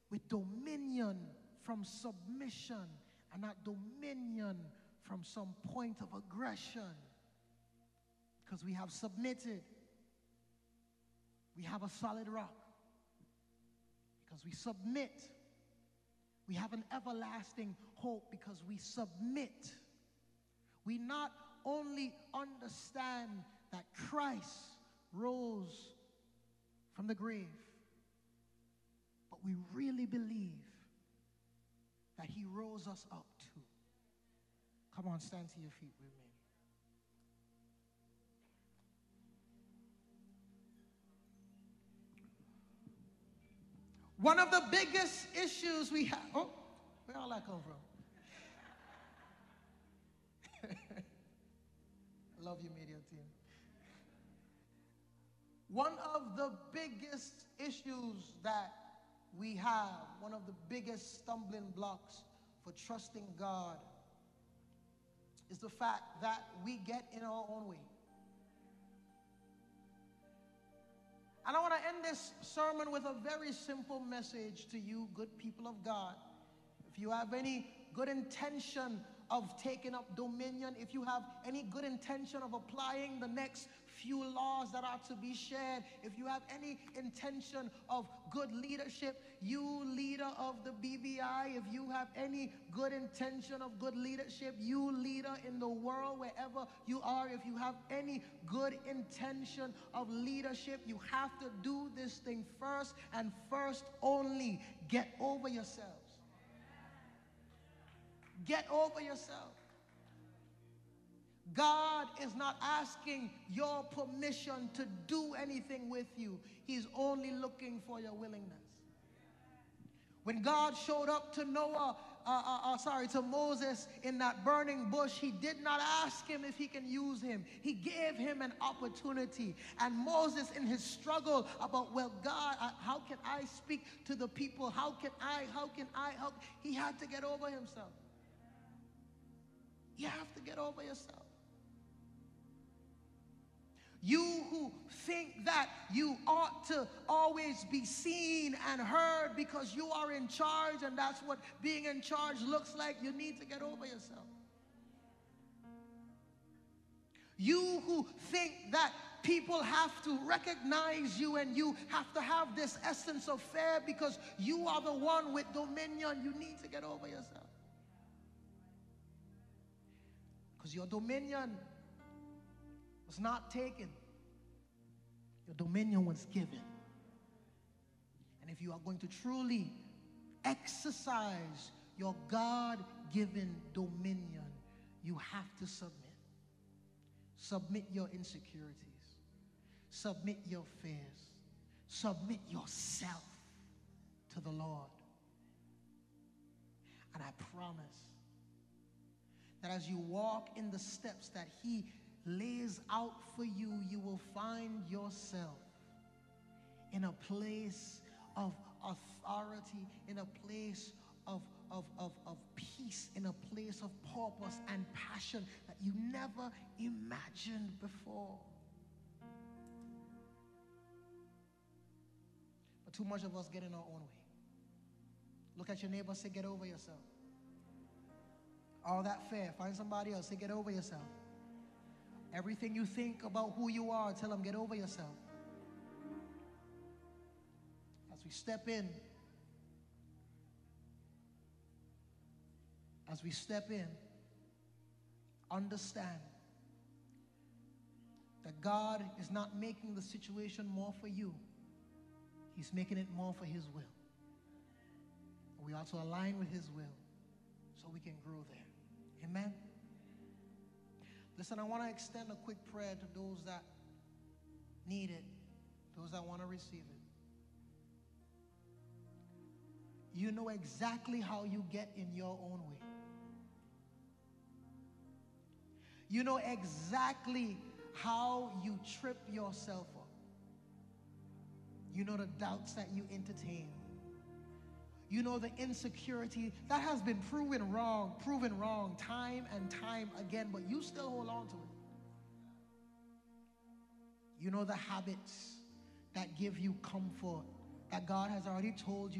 with dominion from submission and not dominion from some point of aggression. Because we have submitted. We have a solid rock. Because we submit. We have an everlasting hope because we submit. We not only understand that Christ rose from the grave, but we really believe that he rose us up too. Come on, stand to your feet with me. One of the biggest issues we have, oh, where all that come from? I love you, media team. One of the biggest issues that we have, one of the biggest stumbling blocks for trusting God, is the fact that we get in our own way. And I want to end this sermon with a very simple message to you, good people of God. If you have any good intention of taking up dominion, if you have any good intention of applying the next few laws that are to be shared, if you have any intention of good leadership, you leader of the BBI, if you have any good intention of good leadership, you leader in the world, wherever you are, if you have any good intention of leadership, you have to do this thing first, and first only: get over yourselves. Get over yourself. God is not asking your permission to do anything with you. He's only looking for your willingness. When God showed up to to Moses in that burning bush, he did not ask him if he can use him. He gave him an opportunity. And Moses, in his struggle about, well, God, how can I speak to the people? How can I? He had to get over himself. You have to get over yourself. You who think that you ought to always be seen and heard because you are in charge and that's what being in charge looks like, you need to get over yourself. You who think that people have to recognize you and you have to have this essence of fear because you are the one with dominion, you need to get over yourself. Because your dominion was not taken. Your dominion was given. And if you are going to truly exercise your God-given dominion, you have to submit. Submit your insecurities. Submit your fears. Submit yourself to the Lord. And I promise that as you walk in the steps that he lays out for you, you will find yourself in a place of authority, in a place of peace, in a place of purpose and passion that you never imagined before. But too much of us get in our own way. Look at your neighbor, say, get over yourself. All that fear, find somebody else, say, get over yourself. Everything you think about who you are, tell them, get over yourself. As we step in, understand that God is not making the situation more for you. He's making it more for his will. We ought to align with his will so we can grow there. Amen. Listen, I want to extend a quick prayer to those that need it, those that want to receive it. You know exactly how you get in your own way. You know exactly how you trip yourself up. You know the doubts that you entertain. You know the insecurity that has been proven wrong time and time again, but you still hold on to it. You know the habits that give you comfort that God has already told you